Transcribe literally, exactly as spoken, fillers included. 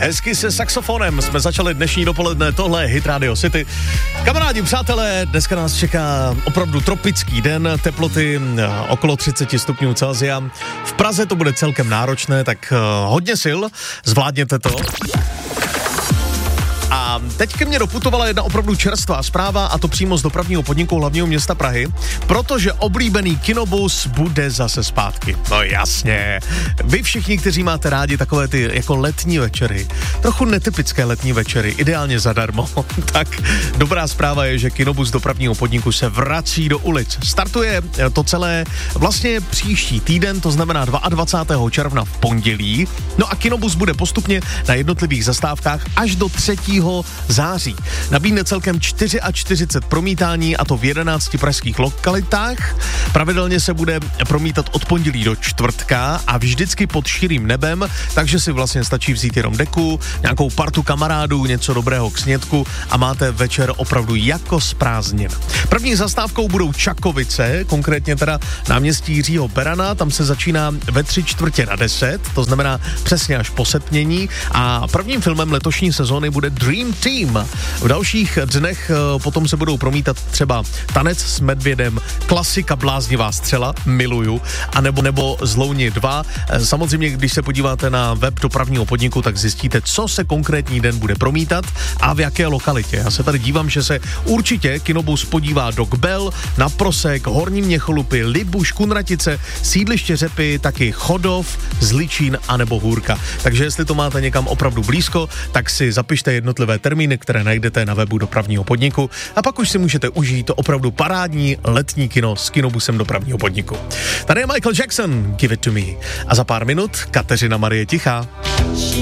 Hezky se saxofonem jsme začali dnešní dopoledne, tohle je Hit Radio City. Kamarádi, přátelé, dneska nás čeká opravdu tropický den, teploty okolo třicet stupňů Celsia. V Praze to bude celkem náročné, tak hodně sil, zvládněte to. A teď ke mně doputovala jedna opravdu čerstvá zpráva, a to přímo z dopravního podniku hlavního města Prahy, protože oblíbený kinobus bude zase zpátky. No jasně, vy všichni, kteří máte rádi takové ty jako letní večery, trochu netypické letní večery, ideálně zadarmo, tak dobrá zpráva je, že kinobus dopravního podniku se vrací do ulic. Startuje to celé vlastně příští týden, to znamená dvacátého druhého června v pondělí, no a kinobus bude postupně na jednotlivých zastávkách až do třetího září. Nabídne celkem čtyřicet čtyři promítání, a to v jedenácti pražských lokalitách. Pravidelně se bude promítat od pondělí do čtvrtka a vždycky pod širým nebem, takže si vlastně stačí vzít jenom deku, nějakou partu kamarádů, něco dobrého k snědku a máte večer opravdu jako z prázdnin. První zastávkou budou Čakovice, konkrétně teda náměstí Jiřího Berana, tam se začíná ve tři čtvrtě na deset, to znamená přesně až po setmění, a prvním filmem letošní sezóny bude Dream Team. V dalších dnech potom se budou promítat třeba Tanec s medvědem, klasika Bláznivá střela, miluju, a nebo, nebo Zlouni dva. Samozřejmě, když se podíváte na web dopravního podniku, tak zjistíte, co se konkrétní den bude promítat a v jaké lokalitě. Já se tady dívám, že se určitě kinobus podívá do Kbel, na Prosek, Horní Měcholupy, Libuš, Kunratice, sídliště Řepy, taky Chodov, Zličín a nebo Hůrka. Takže jestli to máte někam opravdu blízko, tak si zapište jednotlivé termíny, které najdete na webu dopravního podniku, a pak už si můžete užít to opravdu parádní letní kino s kinobusem dopravního podniku. Tady je Michael Jackson, Give It To Me. A za pár minut Kateřina Marie Tichá.